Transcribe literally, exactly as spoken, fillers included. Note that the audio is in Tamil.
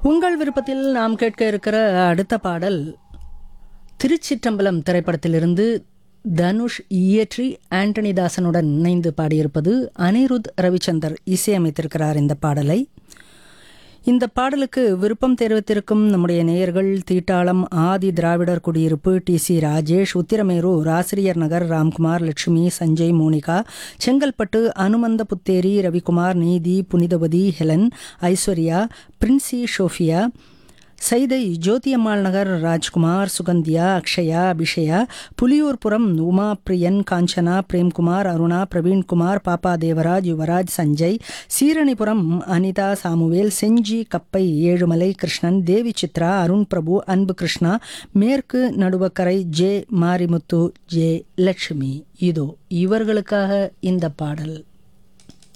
உங்கள் விருப்பத்தில் நாம் கேட்க இருக்கிற அடுத்த பாடல் திருச்சிற்றம்பலம் திரைப்படத்திலிருந்து தனுஷ் இயற்றி ஆண்டனி தாசனுடன் இணைந்து பாடியிருப்பது அனிருத் ரவிச்சந்தர் இசையமைத்திருக்கிறார். இந்த பாடலை இந்த பாடலுக்கு விருப்பம் தெரிவித்திருக்கும் நம்முடைய நேயர்கள் தீட்டாளம் ஆதி திராவிடர் குடியிருப்பு டி சி ராஜேஷ், உத்திரமேரூர் ஆசிரியர் நகர் ராம்குமார், லட்சுமி, சஞ்சய், மோனிகா, செங்கல்பட்டு அனுமந்த புத்தேரி, ரவிக்குமார், நீதி, புனிதவதி, ஹெலன், ஐஸ்வர்யா, பிரின்சி, ஷோஃபியா, சைதை, ஜோதியம்மாள் நகர் ராஜ்குமார், சுகந்தியா, அக்ஷயா, அபிஷயா, புலியூர்புரம் உமா, பிரியன், காஞ்சனா, பிரேம்குமார், அருணா, பிரவீன்குமார், பாப்பா தேவராஜ், யுவராஜ், சஞ்சய், சீரணிபுரம் அனிதா, சாமுவேல், செஞ்சி, கப்பை, ஏழுமலை, கிருஷ்ணன், தேவி சித்ரா, அருண் பிரபு, அன்பு கிருஷ்ணா, மேற்கு நடுவக்கரை, ஜே மாரிமுத்து, ஜே லட்சுமி. இதோ இவர்களுக்காக இந்த பாடல்.